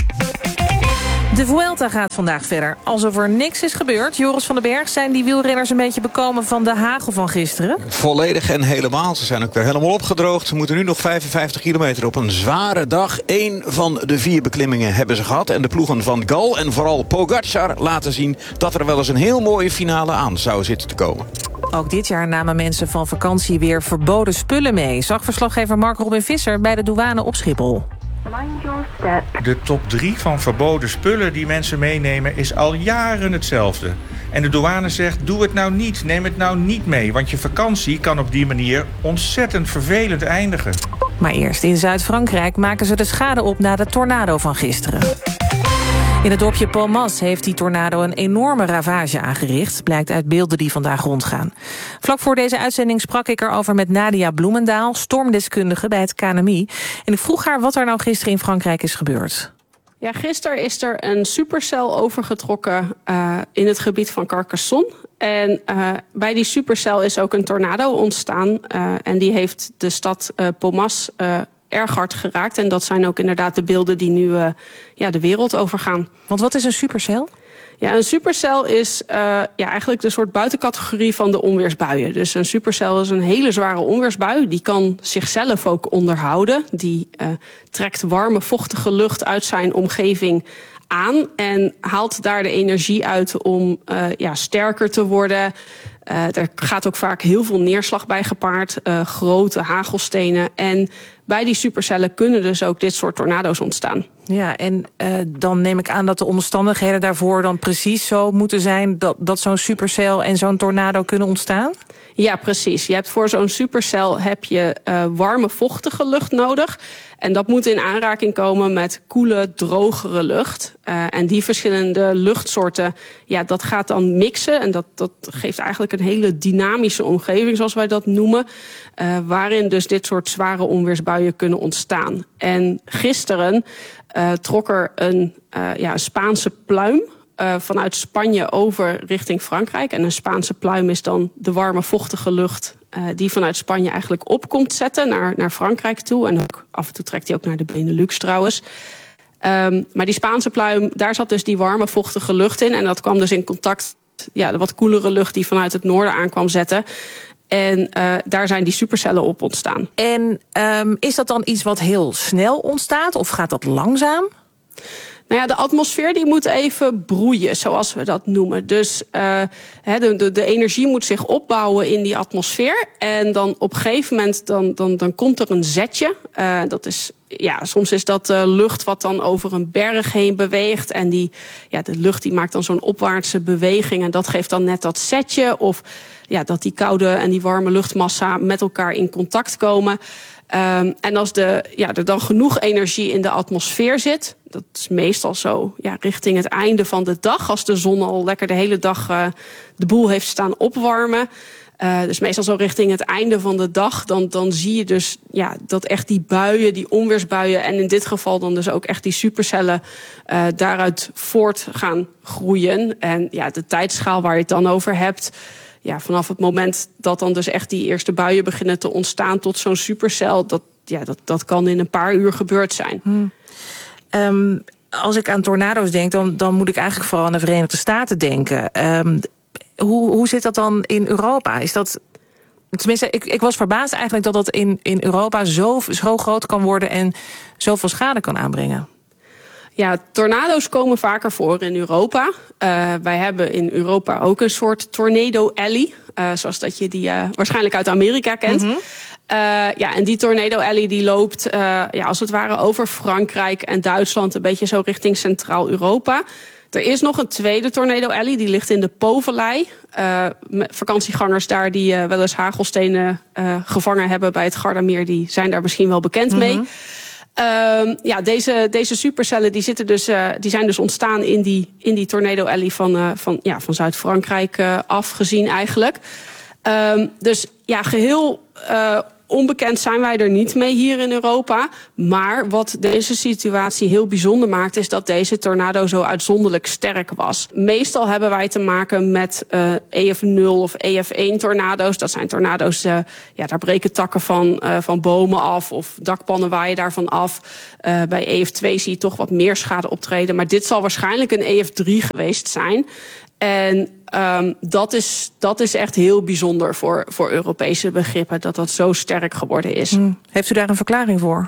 De Vuelta gaat vandaag verder. Alsof er niks is gebeurd. Joris van den Berg, zijn die wielrenners een beetje bekomen van de hagel van gisteren? Volledig en helemaal. Ze zijn ook weer helemaal opgedroogd. Ze moeten nu nog vijfenvijftig kilometer op een zware dag. Eén van de vier beklimmingen hebben ze gehad. En de ploegen van Gal en vooral Pogacar laten zien dat er wel eens een heel mooie finale aan zou zitten te komen. Ook dit jaar namen mensen van vakantie weer verboden spullen mee. Zag verslaggever Mark Robin Visser bij de douane op Schiphol. De top drie van verboden spullen die mensen meenemen is al jaren hetzelfde. En de douane zegt, doe het nou niet, neem het nou niet mee. Want je vakantie kan op die manier ontzettend vervelend eindigen. Maar eerst in Zuid-Frankrijk maken ze de schade op na de tornado van gisteren. In het dorpje Palmas heeft die tornado een enorme ravage aangericht, blijkt uit beelden die vandaag rondgaan. Vlak voor deze uitzending sprak ik erover met Nadia Bloemendaal, stormdeskundige bij het K N M I. En ik vroeg haar wat er nou gisteren in Frankrijk is gebeurd. Ja, gisteren is er een supercel overgetrokken uh, in het gebied van Carcassonne. En uh, bij die supercel is ook een tornado ontstaan. Uh, en die heeft de stad uh, Palmas uh, erg hard geraakt. En dat zijn ook inderdaad de beelden die nu uh, ja, de wereld overgaan. Want wat is een supercel? Ja, een supercel is uh, ja, eigenlijk de soort buitencategorie van de onweersbuien. Dus een supercel is een hele zware onweersbui. Die kan zichzelf ook onderhouden. Die uh, trekt warme, vochtige lucht uit zijn omgeving aan en haalt daar de energie uit om uh, ja, sterker te worden. Uh, er gaat ook vaak heel veel neerslag bij gepaard, uh, grote hagelstenen. En bij die supercellen kunnen dus ook dit soort tornado's ontstaan. Ja, en uh, dan neem ik aan dat de omstandigheden daarvoor dan precies zo moeten zijn dat, dat zo'n supercel en zo'n tornado kunnen ontstaan? Ja, precies. Je hebt voor zo'n supercel heb je uh, warme, vochtige lucht nodig. En dat moet in aanraking komen met koele, drogere lucht. Uh, en die verschillende luchtsoorten, ja, dat gaat dan mixen. En dat, dat geeft eigenlijk een hele dynamische omgeving, zoals wij dat noemen. Uh, waarin dus dit soort zware onweersbuien kunnen ontstaan. En gisteren uh, trok er een, uh, ja, een Spaanse pluim Uh, vanuit Spanje over richting Frankrijk. En een Spaanse pluim is dan de warme, vochtige lucht uh, die vanuit Spanje eigenlijk op komt zetten naar, naar Frankrijk toe. En ook af en toe trekt hij ook naar de Benelux trouwens. Um, maar die Spaanse pluim, daar zat dus die warme, vochtige lucht in. En dat kwam dus in contact, ja, de wat koelere lucht die vanuit het noorden aankwam zetten. En uh, daar zijn die supercellen op ontstaan. En um, is dat dan iets wat heel snel ontstaat of gaat dat langzaam? Nou ja, de atmosfeer die moet even broeien, zoals we dat noemen. Dus uh, de, de, de energie moet zich opbouwen in die atmosfeer. En dan op een gegeven moment dan, dan, dan komt er een zetje. Uh, dat is, ja, soms is dat uh, lucht wat dan over een berg heen beweegt. En die, ja, de lucht die maakt dan zo'n opwaartse beweging. En dat geeft dan net dat zetje. Of ja, dat die koude en die warme luchtmassa met elkaar in contact komen. Um, en als de, ja, er dan genoeg energie in de atmosfeer zit, dat is meestal zo ja, richting het einde van de dag, als de zon al lekker de hele dag uh, de boel heeft staan opwarmen. Uh, dus meestal zo richting het einde van de dag, dan, dan zie je dus ja, dat echt die buien, die onweersbuien, en in dit geval dan dus ook echt die supercellen uh, daaruit voort gaan groeien. En ja, de tijdschaal waar je het dan over hebt, ja, vanaf het moment dat dan dus echt die eerste buien beginnen te ontstaan tot zo'n supercel, dat, ja, dat, dat kan in een paar uur gebeurd zijn. Hmm. Um, als ik aan tornado's denk, dan, dan moet ik eigenlijk vooral aan de Verenigde Staten denken. Um, hoe, hoe zit dat dan in Europa? Is dat, tenminste, ik, ik was verbaasd eigenlijk dat dat in, in Europa zo, zo groot kan worden en zoveel schade kan aanbrengen. Ja, tornado's komen vaker voor in Europa. Uh, wij hebben in Europa ook een soort tornado alley. Uh, zoals dat je die uh, waarschijnlijk uit Amerika kent. Mm-hmm. Uh, ja, en die tornado alley die loopt uh, ja, als het ware over Frankrijk en Duitsland, een beetje zo richting Centraal-Europa. Er is nog een tweede tornado alley, die ligt in de Po-vallei. Uh, vakantiegangers daar die uh, wel eens hagelstenen uh, gevangen hebben bij het Gardameer, die zijn daar misschien wel bekend mm-hmm. mee. Uh, ja, deze, deze supercellen die zitten dus, uh, die zijn dus ontstaan in die, in die tornado alley van, uh, van, ja, van Zuid-Frankrijk uh, afgezien eigenlijk. Uh, dus ja, geheel uh, onbekend zijn wij er niet mee hier in Europa. Maar wat deze situatie heel bijzonder maakt, is dat deze tornado zo uitzonderlijk sterk was. Meestal hebben wij te maken met uh, E F nul of E F één tornado's. Dat zijn tornado's, uh, ja, daar breken takken van, uh, van bomen af of dakpannen waaien daarvan af. Uh, bij E F twee zie je toch wat meer schade optreden. Maar dit zal waarschijnlijk een E F drie geweest zijn. En um, dat, is, dat is echt heel bijzonder voor, voor Europese begrippen, dat dat zo sterk geworden is. Hmm. Heeft u daar een verklaring voor?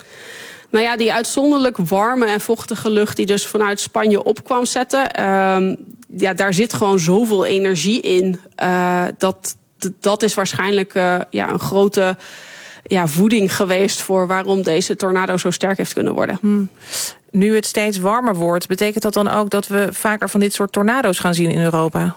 Nou ja, die uitzonderlijk warme en vochtige lucht die dus vanuit Spanje op kwam zetten, um, ja, daar zit gewoon zoveel energie in. Uh, dat, dat is waarschijnlijk uh, ja, een grote ja, voeding geweest voor waarom deze tornado zo sterk heeft kunnen worden. Hmm. Nu het steeds warmer wordt, betekent dat dan ook dat we vaker van dit soort tornado's gaan zien in Europa?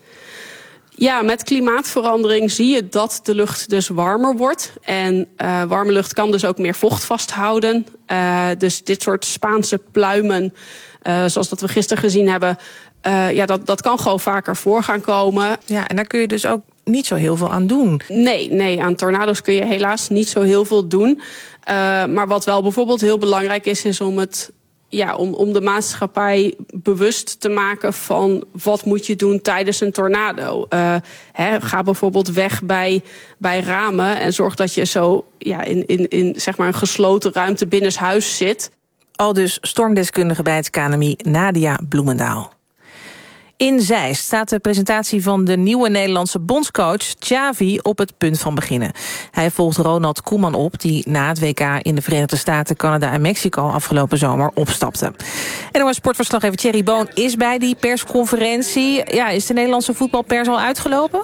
Ja, met klimaatverandering zie je dat de lucht dus warmer wordt. En uh, warme lucht kan dus ook meer vocht vasthouden. Uh, dus dit soort Spaanse pluimen, uh, zoals dat we gisteren gezien hebben, uh, ja, dat, dat kan gewoon vaker voor gaan komen. Ja, en daar kun je dus ook niet zo heel veel aan doen. Nee, nee, aan tornado's kun je helaas niet zo heel veel doen. Uh, maar wat wel bijvoorbeeld heel belangrijk is, is om het Ja, om, om de maatschappij bewust te maken van wat moet je doen tijdens een tornado. Uh, hè, ga bijvoorbeeld weg bij, bij ramen en zorg dat je zo ja, in, in, in zeg maar een gesloten ruimte binnenshuis zit. Aldus stormdeskundige bij het K N M I, Nadia Bloemendaal. In Zeist staat de presentatie van de nieuwe Nederlandse bondscoach Xavi op het punt van beginnen. Hij volgt Ronald Koeman op, die na het W K in de Verenigde Staten, Canada en Mexico afgelopen zomer opstapte. En onze sportverslaggever Thierry Boon is bij die persconferentie. Ja, is de Nederlandse voetbalpers al uitgelopen?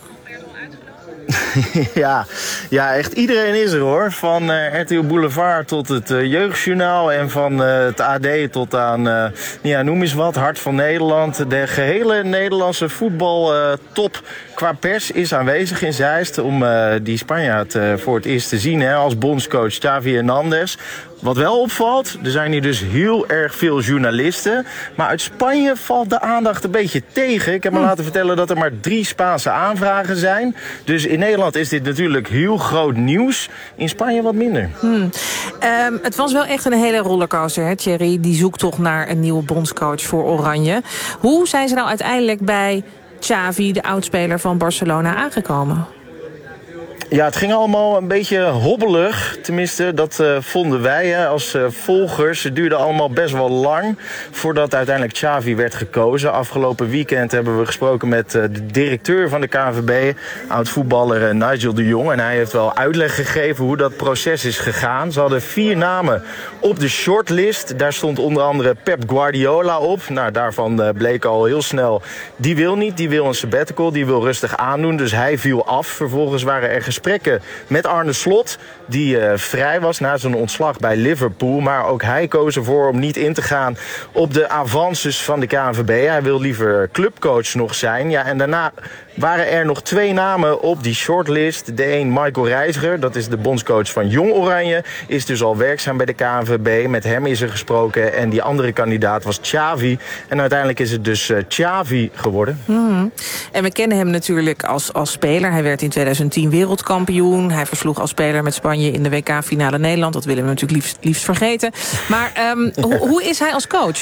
ja, ja, echt iedereen is er hoor. Van uh, R T L Boulevard tot het uh, Jeugdjournaal en van uh, het A D tot aan, uh, ja, noem eens wat, Hart van Nederland. De gehele Nederlandse voetbaltop uh, qua pers is aanwezig in Zeist om uh, die Spanjaard uh, voor het eerst te zien, hè, als bondscoach Xavi Hernandez. Wat wel opvalt, er zijn hier dus heel erg veel journalisten. Maar uit Spanje valt de aandacht een beetje tegen. Ik heb me hm. laten vertellen dat er maar drie Spaanse aanvragen zijn. Dus in Nederland is dit natuurlijk heel groot nieuws. In Spanje wat minder. Hm. Um, het was wel echt een hele rollercoaster, hè, Thierry. Die zoekt toch naar een nieuwe bondscoach voor Oranje. Hoe zijn ze nou uiteindelijk bij Xavi, de oudspeler van Barcelona, aangekomen? Ja, het ging allemaal een beetje hobbelig. Tenminste, dat uh, vonden wij hè, als uh, volgers. Het duurde allemaal best wel lang voordat uiteindelijk Xavi werd gekozen. Afgelopen weekend hebben we gesproken met uh, de directeur van de K N V B, oud-voetballer uh, Nigel de Jong. En hij heeft wel uitleg gegeven hoe dat proces is gegaan. Ze hadden vier namen op de shortlist. Daar stond onder andere Pep Guardiola op. Nou, daarvan uh, bleek al heel snel, die wil niet. Die wil een sabbatical, die wil rustig aandoen. Dus hij viel af. Vervolgens waren er gesprekken met Arne Slot, die uh, vrij was na zijn ontslag bij Liverpool. Maar ook hij koos ervoor om niet in te gaan op de avances van de K N V B. Hij wil liever clubcoach nog zijn. Ja, en daarna waren er nog twee namen op die shortlist. De een, Michael Reiziger, dat is de bondscoach van Jong Oranje, is dus al werkzaam bij de K N V B. Met hem is er gesproken en die andere kandidaat was Xavi. En uiteindelijk is het dus uh, Xavi geworden. Hmm. En we kennen hem natuurlijk als, als speler. Hij werd in tweeduizend tien wereldkampioen. Hij versloeg als speler met Spanje in de W K-finale Nederland. Dat willen we natuurlijk liefst, liefst vergeten. Maar um, ho- hoe is hij als coach?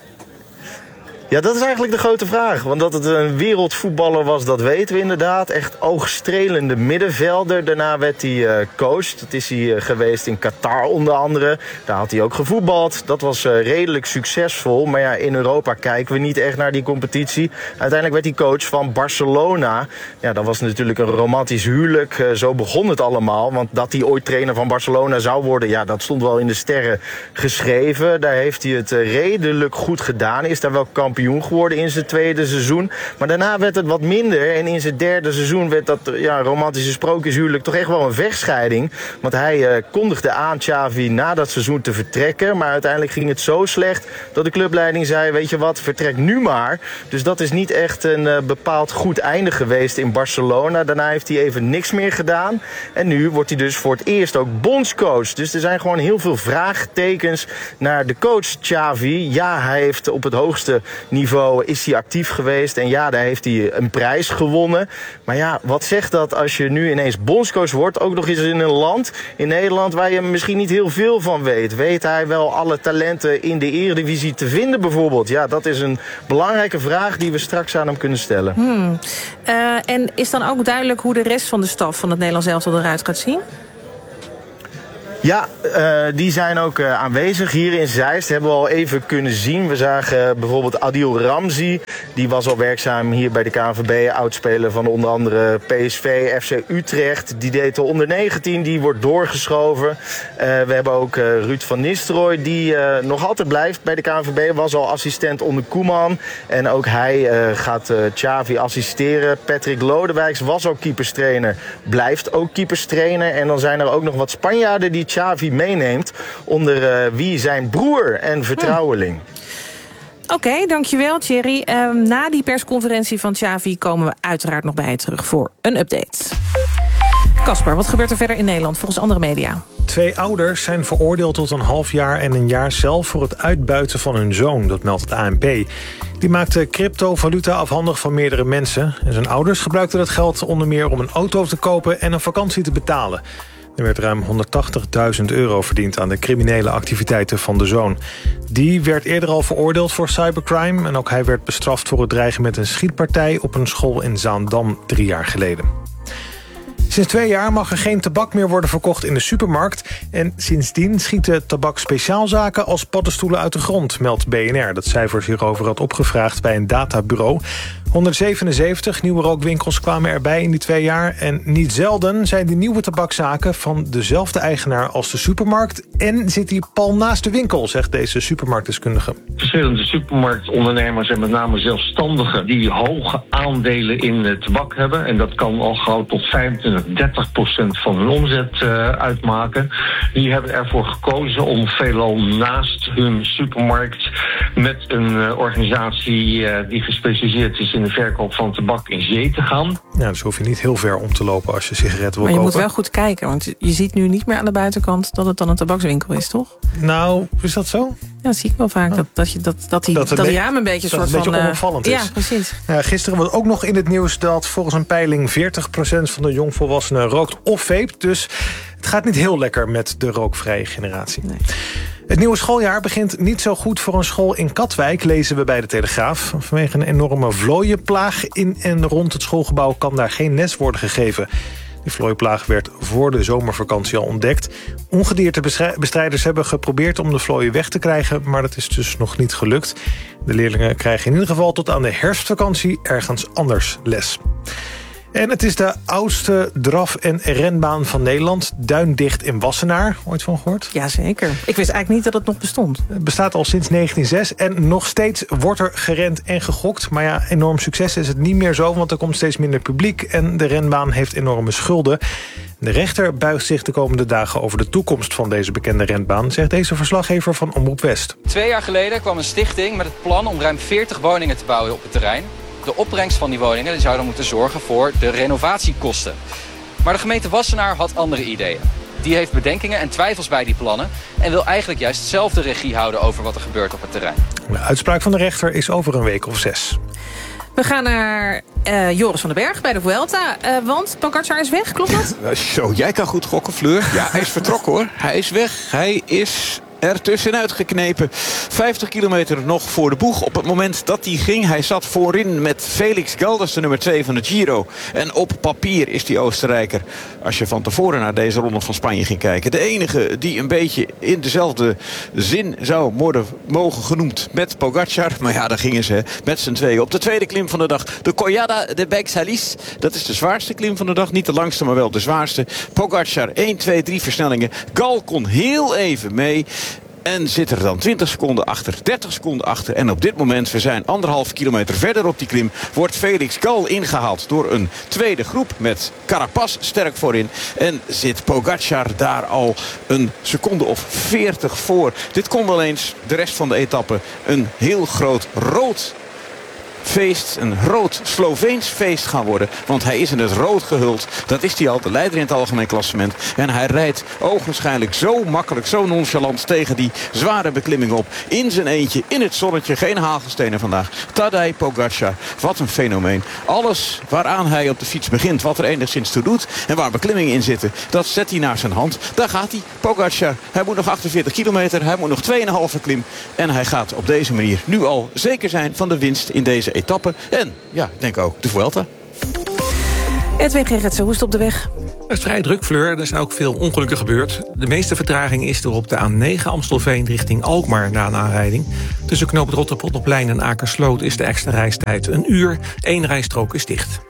Ja, dat is eigenlijk de grote vraag. Want dat het een wereldvoetballer was, dat weten we inderdaad. Echt oogstrelende middenvelder. Daarna werd hij uh, coach. Dat is hij uh, geweest in Qatar onder andere. Daar had hij ook gevoetbald. Dat was uh, redelijk succesvol. Maar ja, in Europa kijken we niet echt naar die competitie. Uiteindelijk werd hij coach van Barcelona. Ja, dat was natuurlijk een romantisch huwelijk. Uh, zo begon het allemaal. Want dat hij ooit trainer van Barcelona zou worden, ja, dat stond wel in de sterren geschreven. Daar heeft hij het uh, redelijk goed gedaan. Is daar wel kampioen geworden in zijn tweede seizoen. Maar daarna werd het wat minder. En in zijn derde seizoen werd dat ja, romantische sprookjeshuwelijk toch echt wel een vechtscheiding. Want hij uh, kondigde aan Xavi na dat seizoen te vertrekken. Maar uiteindelijk ging het zo slecht dat de clubleiding zei, weet je wat, vertrek nu maar. Dus dat is niet echt een uh, bepaald goed einde geweest in Barcelona. Daarna heeft hij even niks meer gedaan. En nu wordt hij dus voor het eerst ook bondscoach. Dus er zijn gewoon heel veel vraagtekens naar de coach Xavi. Ja, hij heeft op het hoogste niveau is hij actief geweest. En ja, daar heeft hij een prijs gewonnen. Maar ja, wat zegt dat als je nu ineens bondscoach wordt? Ook nog eens in een land, in Nederland, waar je misschien niet heel veel van weet. Weet hij wel alle talenten in de Eredivisie te vinden bijvoorbeeld? Ja, dat is een belangrijke vraag die we straks aan hem kunnen stellen. Hmm. Uh, en is dan ook duidelijk hoe de rest van de staf van het Nederlands elftal eruit gaat zien? Ja, uh, die zijn ook uh, aanwezig hier in Zeist. Hebben we al even kunnen zien. We zagen uh, bijvoorbeeld Adil Ramzi. Die was al werkzaam hier bij de K N V B. Oudspeler van onder andere P S V, F C Utrecht. Die deed de onder negentien. Die wordt doorgeschoven. Uh, we hebben ook uh, Ruud van Nistelrooy. Die uh, nog altijd blijft bij de K N V B. Was al assistent onder Koeman. En ook hij uh, gaat uh, Xavi assisteren. Patrick Lodewijks was ook keeperstrainer. Blijft ook keeperstrainer. En dan zijn er ook nog wat Spanjaarden die Xavi meeneemt, onder uh, wie zijn broer en vertrouweling. Oké, okay, dankjewel Thierry. Uh, na die persconferentie van Xavi komen we uiteraard nog bij je terug voor een update. Casper, wat gebeurt er verder in Nederland volgens andere media? Twee ouders zijn veroordeeld tot een half jaar en een jaar cel voor het uitbuiten van hun zoon, dat meldt het A N P. Die maakte cryptovaluta afhandig van meerdere mensen. En zijn ouders gebruikten dat geld onder meer om een auto te kopen en een vakantie te betalen. Er werd ruim honderdtachtigduizend euro verdiend aan de criminele activiteiten van de zoon. Die werd eerder al veroordeeld voor cybercrime en ook hij werd bestraft voor het dreigen met een schietpartij op een school in Zaandam drie jaar geleden. Sinds twee jaar mag er geen tabak meer worden verkocht in de supermarkt. En sindsdien schieten tabakspeciaalzaken als paddenstoelen uit de grond, meldt B N R. Dat cijfers hierover had opgevraagd bij een databureau. honderdzevenenzeventig nieuwe rookwinkels kwamen erbij in die twee jaar. En niet zelden zijn die nieuwe tabakzaken van dezelfde eigenaar als de supermarkt. En zit die pal naast de winkel, zegt deze supermarktdeskundige. Verschillende supermarktondernemers en met name zelfstandigen die hoge aandelen in uh, tabak hebben. En dat kan al gauw tot vijfentwintig, dertig procent van hun omzet uh, uitmaken. Die hebben ervoor gekozen om veelal naast hun supermarkt met een uh, organisatie uh, die gespecialiseerd is in de verkoop van tabak in zee te gaan. Ja, dus hoef je niet heel ver om te lopen als je sigaretten wil maar je kopen. moet wel goed kijken, want je ziet nu niet meer aan de buitenkant dat het dan een tabakswinkel is, toch? Nou, is dat zo? Ja, dat zie ik wel vaak. Dat, dat, je, dat, dat die, dat, dat die raam een beetje een soort van... Dat het een beetje onopvallend uh, is. Ja, precies. Ja, gisteren was ook nog in het nieuws dat volgens een peiling veertig procent van de jongvolwassenen rookt of vape. Dus het gaat niet heel lekker met de rookvrije generatie. Nee. Het nieuwe schooljaar begint niet zo goed voor een school in Katwijk, lezen we bij de Telegraaf. Vanwege een enorme vlooienplaag in en rond het schoolgebouw kan daar geen les worden gegeven. De vlooiplaag werd voor de zomervakantie al ontdekt. Ongediertebestrijders hebben geprobeerd om de vlooien weg te krijgen, maar dat is dus nog niet gelukt. De leerlingen krijgen in ieder geval tot aan de herfstvakantie ergens anders les. En het is de oudste draf- en renbaan van Nederland. Duindicht in Wassenaar. Ooit van gehoord? Jazeker. Ik wist eigenlijk niet dat het nog bestond. Het bestaat al sinds negentien nul zes en nog steeds wordt er gerend en gegokt. Maar ja, enorm succes is het niet meer zo, want er komt steeds minder publiek en de renbaan heeft enorme schulden. De rechter buigt zich de komende dagen over de toekomst van deze bekende renbaan, zegt deze verslaggever van Omroep West. Twee jaar geleden kwam een stichting met het plan om ruim veertig woningen te bouwen op het terrein. De opbrengst van die woningen die zou dan moeten zorgen voor de renovatiekosten. Maar de gemeente Wassenaar had andere ideeën. Die heeft bedenkingen en twijfels bij die plannen en wil eigenlijk juist zelf de regie houden over wat er gebeurt op het terrein. De uitspraak van de rechter is over een week of zes. We gaan naar uh, Joris van den Berg bij de Vuelta. Uh, want Pogačar is weg, klopt dat? Zo, jij kan goed gokken, Fleur. Ja, hij is vertrokken hoor. Hij is weg. Hij is er tussenuit geknepen. vijftig kilometer nog voor de boeg. Op het moment dat hij ging, hij zat voorin met Felix Gall, dat is de nummer twee van de Giro. En op papier is die Oostenrijker, als je van tevoren naar deze ronde van Spanje ging kijken, de enige die een beetje in dezelfde zin zou worden mogen genoemd met Pogačar. Maar ja, daar gingen ze met z'n tweeën op de tweede klim van de dag. De Collada de Begsalis. Dat is de zwaarste klim van de dag. Niet de langste, maar wel de zwaarste. Pogačar, één, twee, drie versnellingen. Gall kon heel even mee. En zit er dan twintig seconden achter, dertig seconden achter. En op dit moment, we zijn anderhalf kilometer verder op die klim, wordt Felix Gall ingehaald door een tweede groep met Carapaz sterk voorin. En zit Pogačar daar al een seconde of veertig voor. Dit kon wel eens de rest van de etappe een heel groot rood feest, een rood Sloveens feest gaan worden. Want hij is in het rood gehuld. Dat is hij al, de leider in het algemeen klassement. En hij rijdt ogenschijnlijk zo makkelijk, zo nonchalant tegen die zware beklimming op. In zijn eentje, in het zonnetje, geen hagelstenen vandaag. Tadej Pogačar, wat een fenomeen. Alles waaraan hij op de fiets begint, wat er enigszins toe doet en waar beklimmingen in zitten, dat zet hij naar zijn hand. Daar gaat hij, Pogačar. Hij moet nog achtenveertig kilometer, hij moet nog twee komma vijf klim. En hij gaat op deze manier nu al zeker zijn van de winst in deze etappe. En ja, ik denk ook de Vuelta. Edwin Gerritsen, hoe is het op de weg? Het is vrij druk, Fleur. Er zijn ook veel ongelukken gebeurd. De meeste vertraging is er op de A negen Amstelveen richting Alkmaar na een aanrijding. Tussen knoop het Rotterpotterplein en Akersloot is de extra reistijd een uur. Eén rijstrook is dicht.